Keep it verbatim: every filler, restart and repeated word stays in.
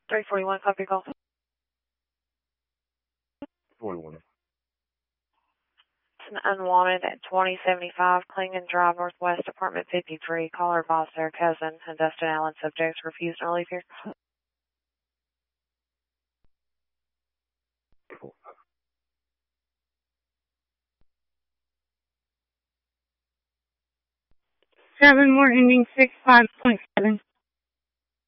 three forty-one, copy call. forty-one. It's an unwanted at twenty seventy-five Klingon Drive, Northwest, Apartment fifty-three. Caller advised their cousin and Dustin Allen subjects refused to leave here. Cool. Seven more ending six five point seven.